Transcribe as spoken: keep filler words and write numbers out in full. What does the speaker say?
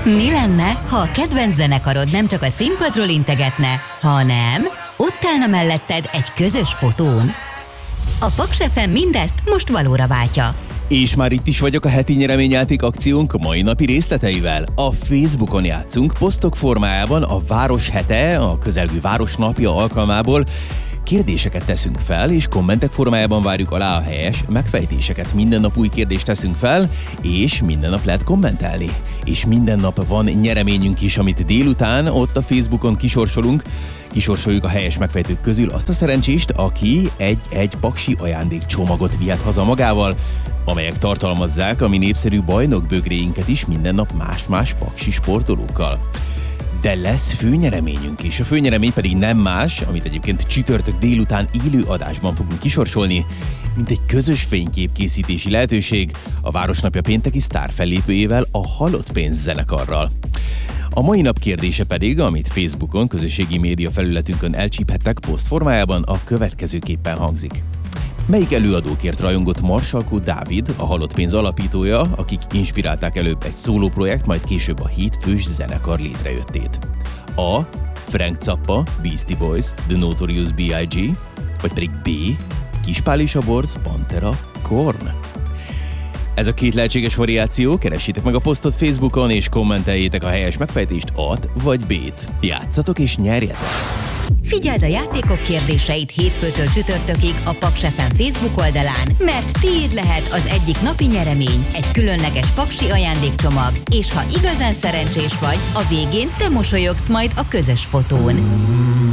Mi lenne, ha a kedvenc zenekarod nem csak a színpadról integetne, hanem ott állna melletted egy közös fotón? A Paks ef em mindezt most valóra váltja. És már itt is vagyok a heti nyereményjáték akciónk mai napi részleteivel. A Facebookon játszunk posztok formájában a Város hete, a közelgő Városnapja alkalmából. Kérdéseket teszünk fel, és kommentek formájában várjuk alá a helyes megfejtéseket. Minden nap új kérdést teszünk fel, és minden nap lehet kommentelni. És minden nap van nyereményünk is, amit délután ott a Facebookon kisorsolunk. Kisorsoljuk a helyes megfejtők közül azt a szerencsést, aki egy-egy paksi ajándékcsomagot vihet haza magával, amelyek tartalmazzák a mi népszerű bajnokbögréinket is minden nap más-más paksi sportolókkal. De lesz főnyereményünk is. A főnyeremény pedig nem más, amit egyébként csütörtök délután élő adásban fogunk kisorsolni, mint egy közös fényképkészítési lehetőség a Városnapja pénteki sztárfellépőjével, a Halott Pénz zenekarral. A mai nap kérdése pedig, amit Facebookon, közösségi média felületünkön elcsíphettek poszt formájában, a következőképpen hangzik. Melyik előadókért rajongott Marsalkó Dávid, a Halott Pénz alapítója, akik inspirálták előbb egy szólóprojekt, majd később a hétfős zenekar létrejöttét? A. Frank Zappa, Beastie Boys, The Notorious bé i gé, vagy pedig B. Kispál és a Borz, Pantera, Korn? Ez a két lehetséges variáció, keressétek meg a posztot Facebookon és kommenteljétek a helyes megfejtést, A-t vagy B-t. Játszatok és nyerjetek! Figyeld a játékok kérdéseit hétfőtől csütörtökig a Paks ef em Facebook oldalán, mert tiéd lehet az egyik napi nyeremény, egy különleges paksi ajándékcsomag, és ha igazán szerencsés vagy, a végén te mosolyogsz majd a közös fotón.